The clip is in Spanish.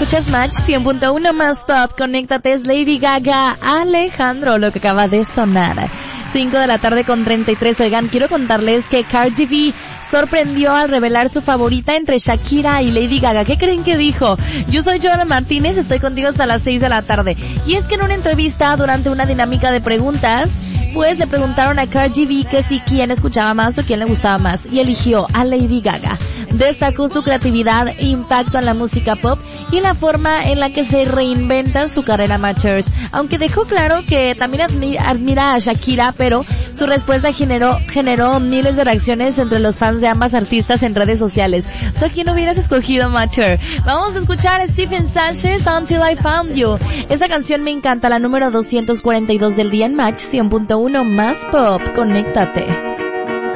Escuchas Match 100.1 más top. Conéctate, es Lady Gaga, Alejandro, lo que acaba de sonar. 5 de la tarde con 33. Oigan, quiero contarles que Cardi B sorprendió al revelar su favorita entre Shakira y Lady Gaga. ¿Qué creen que dijo? Yo soy Joana Martínez, estoy contigo hasta las 6 de la tarde. Y es que en una entrevista durante una dinámica de preguntas, pues le preguntaron a Cardi B que si quién escuchaba más o quién le gustaba más, y eligió a Lady Gaga. Destacó su creatividad e impacto en la música pop y la forma en la que se reinventa en su carrera Matchers, aunque dejó claro que también admira a Shakira, pero su respuesta generó miles de reacciones entre los fans de ambas artistas en redes sociales. ¿Tú a quién hubieras escogido, Matcher? Vamos a escuchar a Stephen Sánchez, Until I Found You. Esa canción me encanta, la número 242 del día en Match 100.1 más pop. Conéctate.